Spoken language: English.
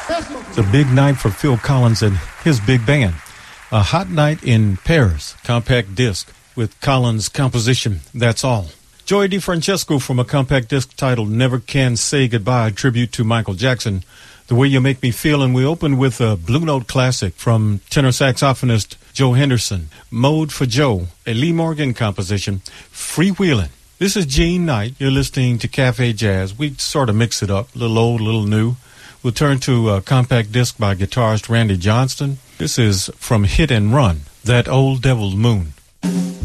It's a big night for Phil Collins and his big band. A Hot Night in Paris, compact disc with Collins' composition, That's All. Joey DeFrancesco from a compact disc titled Never Can Say Goodbye, a tribute to Michael Jackson, The Way You Make Me Feel. And we opened with a Blue Note classic from tenor saxophonist Joe Henderson, Mode for Joe, a Lee Morgan composition, Freewheelin'. This is Gene Knight. You're listening to Cafe Jazz. We sort of mix it up, a little old, a little new. We'll turn to a compact disc by guitarist Randy Johnston. This is from Hit and Run, That Old Devil's Moon.